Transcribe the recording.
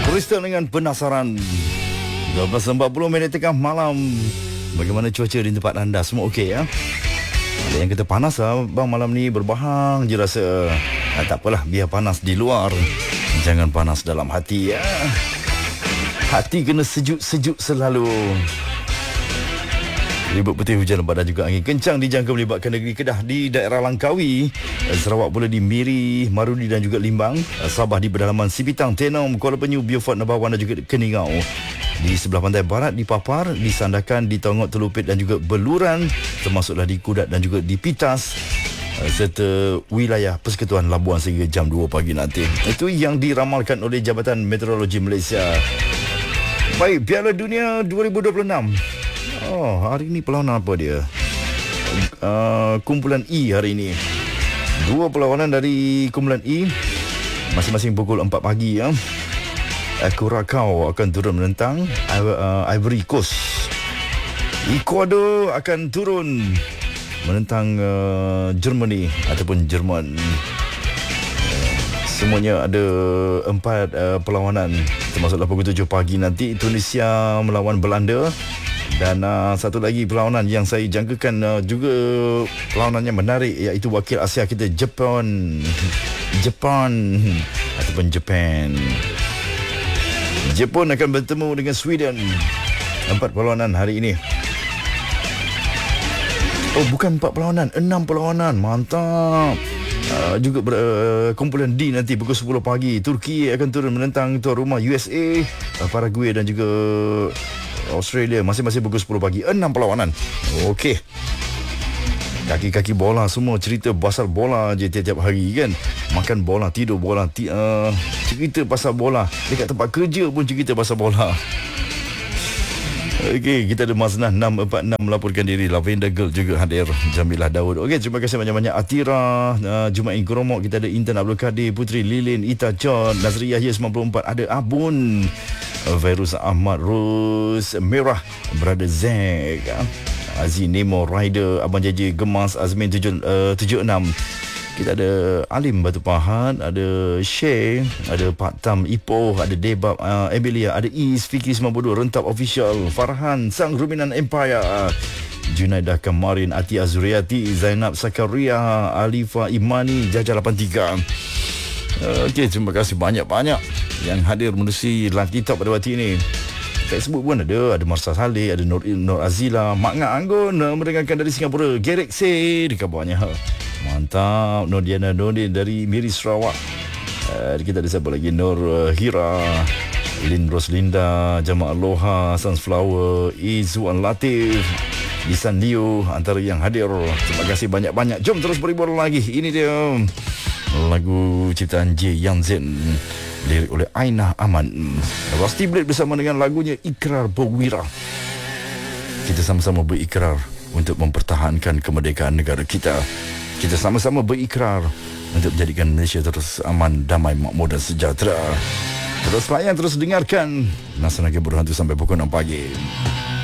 Kristen dengan penasaran. 12.40 tengah malam. Bagaimana cuaca di tempat anda? Semua okey ya? Ada yang kata panas lah bang, malam ni berbahang je rasa. Tak apalah, biar panas di luar, jangan panas dalam hati ya. Hati kena sejuk-sejuk selalu. Ribut putih, hujan lebat dan juga angin kencang dijangka melibatkan negeri Kedah di daerah Langkawi, Sarawak pula di Miri, Marudi dan juga Limbang, Sabah di pedalaman Sipitang, Tenom, Kuala Penyu, Beaufort, Nabawan dan juga Keningau. Di sebelah pantai barat di Papar, di Sandakan, di Tongok, Telupit dan juga Beluran, termasuklah di Kudat dan juga di Pitas, serta wilayah Persekutuan Labuan sehingga jam 2 pagi nanti. Itu yang diramalkan oleh Jabatan Meteorologi Malaysia. Baik, Piala Dunia 2026. Oh, hari ini perlawanan apa dia? Kumpulan E hari ini. Dua perlawanan dari kumpulan E, masing-masing pukul 4 pagi ya. Curacao akan turun menentang Ivory Coast. Ecuador akan turun menentang Germany ataupun Jerman. Semuanya ada 4 perlawanan, termasuklah pukul 7 pagi nanti Tunisia melawan Belanda. Dan satu lagi perlawanan yang saya jangkakan juga perlawanan yang menarik, iaitu wakil Asia kita Jepun ataupun Japan. Jepun akan bertemu dengan Sweden. 4 perlawanan hari ini. Oh, bukan 4 perlawanan, 6 perlawanan. Mantap. Juga kumpulan D nanti pukul 10 pagi. Turki akan turun menentang tuan rumah USA, Paraguay dan juga Australia, masing-masing pukul 10 pagi. 6 perlawanan. Okey. Kaki-kaki bola semua cerita pasal bola je tiap-tiap hari kan. Makan bola, tidur bola, cerita pasal bola. Dekat tempat kerja pun cerita pasal bola. Okey, kita ada Maznah 646 melaporkan diri. Lavender Girl juga hadir. Jamilah Daud. Okey, terima kasih banyak-banyak. Atira, Jumain Kuromok. Kita ada Intan Abdul Kadir, Putri Lilin, Ita John, Nazri Yahya 94. Ada Abun, Virus Ahmad, Rus Merah, Brother Zack, Aziz Nemo, Rider, Abang JJ, Gemas, Azmin 76. Kita ada Alim Batu Pahat, ada Shay, ada Pak Tam Ipoh, ada Debab, Amelia, ada Is, Fikri 92, Rentap Official, Farhan, Sang Ruminan Empire, Junaidah Kamarin, Ati Azuriati, Zainab Sakaria, Alifa Imani, Jajah 83. Okey, terima kasih banyak-banyak yang hadir menerusi live kita pada waktu ini. Facebook pun ada Marsa Saleh, ada Nur Azila, Mak Ngak Anggun mendengarkan dari Singapura, Gerek Se di kabarnya. Mantap. Nur Diana Nordin dari Miri Sarawak. Kita ada siapa lagi? Nur Hira, Lin Roslinda, Jamaah Aloha, Sunflower, Izuan Latif, Lisan Liu antara yang hadir. Terima kasih banyak-banyak. Jom terus berhibur lagi. Ini dia lagu ciptaan J Yang Zen, lirik oleh Ainah Aman. Rusty Blade bersama dengan lagunya Ikrar Berwira. Kita sama-sama berikrar untuk mempertahankan kemerdekaan negara kita. Kita sama-sama berikrar untuk menjadikan Malaysia terus aman, damai, makmur dan sejahtera. Terus layan, terus dengarkan Nasa Nagi Berhantu sampai pukul 6 pagi.